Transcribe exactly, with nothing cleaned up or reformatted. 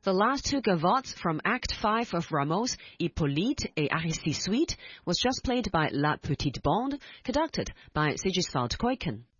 The last two gavottes from Act five of Rameau's Hippolyte et Aristide Suite was just played by La Petite Bande, conducted by Sigiswald Kuiken.